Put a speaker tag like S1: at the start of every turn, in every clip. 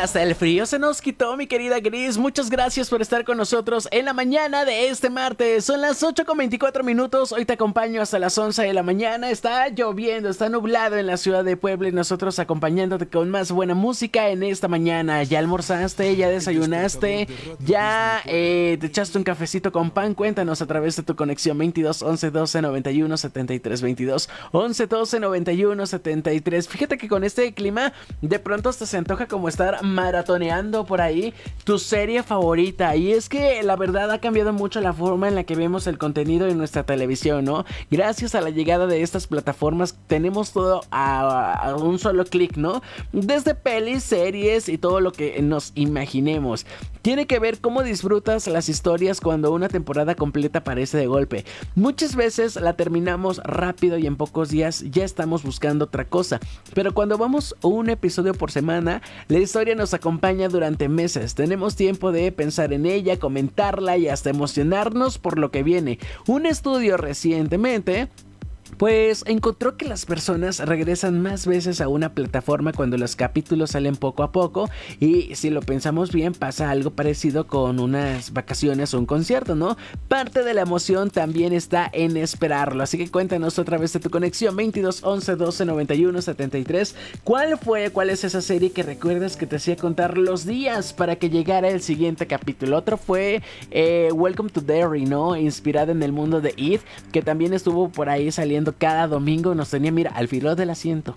S1: Hasta el frío se nos quitó, mi querida Gris. Muchas gracias por estar con nosotros en la mañana de este martes. Son las 8:24 minutos. Hoy te acompaño hasta las 11 de la mañana. Está lloviendo, está nublado en la ciudad de Puebla y nosotros acompañándote con más buena música en esta mañana. ¿Ya almorzaste? ¿Ya desayunaste? ¿Ya te echaste un cafecito con pan? Cuéntanos a través de tu conexión 22 11 12 91 73 22 11 12 91 73. Fíjate que con este clima de pronto hasta se antoja como estar maratoneando por ahí tu serie favorita. Y es que la verdad ha cambiado mucho la forma en la que vemos el contenido en nuestra televisión, ¿no? Gracias a la llegada de estas plataformas tenemos todo a un solo clic, ¿no? Desde pelis, series y todo lo que nos imaginemos. Tiene que ver cómo disfrutas las historias cuando una temporada completa aparece de golpe. Muchas veces la terminamos rápido y en pocos días ya estamos buscando otra cosa. Pero cuando vamos un episodio por semana, la historia nos acompaña durante meses. Tenemos tiempo de pensar en ella, comentarla y hasta emocionarnos por lo que viene. Un estudio recientemente pues encontró que las personas regresan más veces a una plataforma cuando los capítulos salen poco a poco, y si lo pensamos bien pasa algo parecido con unas vacaciones o un concierto, ¿no? Parte de la emoción también está en esperarlo, así que cuéntanos otra vez de tu conexión 22 11 12 91 73. ¿Cuál es esa serie que recuerdas que te hacía contar los días para que llegara el siguiente capítulo? Otro fue Welcome to Derry, ¿no? Inspirada en el mundo de It, que también estuvo por ahí saliendo cada domingo. Nos tenía, mira, al filo del asiento,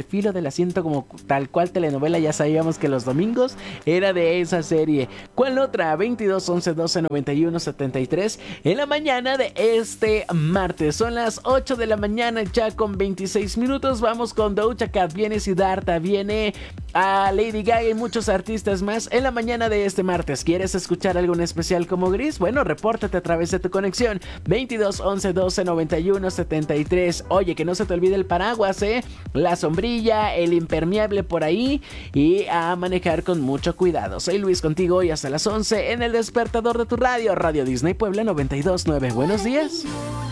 S1: como tal cual telenovela. Ya sabíamos que los domingos era de esa serie. ¿Cuál otra? 22 11 12 91 73 en la mañana de este martes. Son las 8 de la mañana ya con 26 minutos. Vamos con Doja Cat, viene Siddhartha, viene a Lady Gaga y muchos artistas más en la mañana de este martes. ¿Quieres escuchar algo en especial como Gris? Bueno, repórtate a través de tu conexión 22 11 12 91 73. Oye, que no se te olvide el paraguas, la sombrilla, el impermeable por ahí, y a manejar con mucho cuidado. Soy Luis, contigo hoy hasta las 11 en el despertador de tu radio, Radio Disney Puebla 92.9. Buenos días.